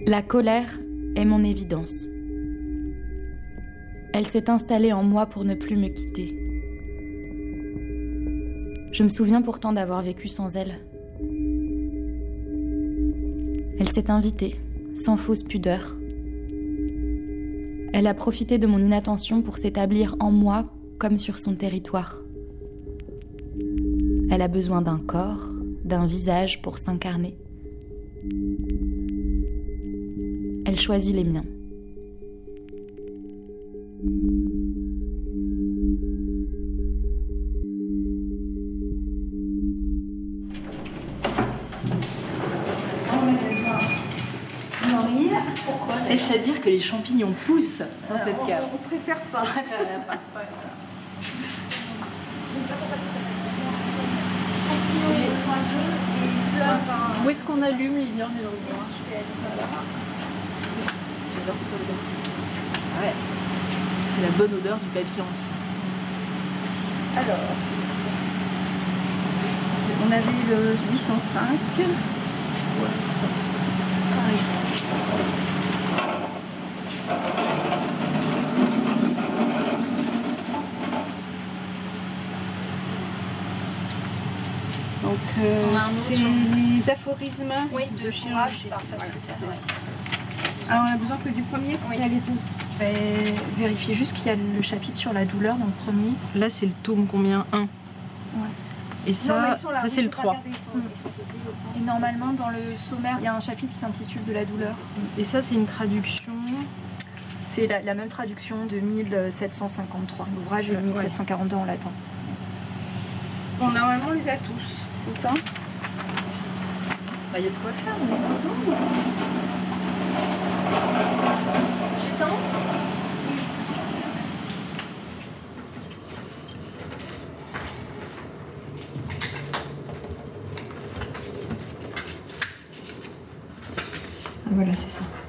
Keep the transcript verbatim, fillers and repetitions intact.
La colère est mon évidence. Elle s'est installée en moi pour ne plus me quitter. Je me souviens pourtant d'avoir vécu sans elle. Elle s'est invitée, sans fausse pudeur. Elle a profité de mon inattention pour s'établir en moi comme sur son territoire. Elle a besoin d'un corps, d'un visage pour s'incarner. Elle choisit les miens. Pourquoi? Est-ce à dire que les champignons poussent dans cette on, cave? On préfère pas. On préfère pas. Où est-ce qu'on allume les liens des odeurs? J'adore cette odeur. Ouais. C'est la bonne odeur du papier ancien. Alors, on avait le huit cent cinq. Ouais. Par ici. Donc, euh, c'est les aphorismes. Oui, de courage, parfait. Voilà, alors, on a besoin que du premier pour oui. y aller tout. Je vais vérifier juste qu'il y a le chapitre sur la douleur dans le premier. Là, c'est le tome combien? un. Ouais. Et ça, non, là, ça c'est le trois. Regarder, ils sont, ils sont copiés, Et normalement, dans le sommaire, il y a un chapitre qui s'intitule De la douleur. Et ça, c'est une traduction. C'est la, la même traduction de mille sept cent cinquante-trois. L'ouvrage est de Euh, mille sept cent quarante-deux en latin. Bon, normalement, on les a tous, c'est ça? Bah, il y a de quoi faire, on est content. J'étends. Ah, voilà, c'est ça.